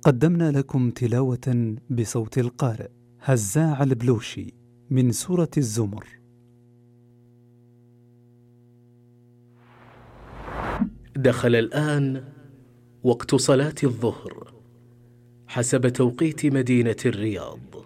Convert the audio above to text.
قدمنا لكم تلاوة بصوت القارئ هزاع البلوشي من سورة الزمر. دخل الآن وقت صلاة الظهر حسب توقيت مدينة الرياض.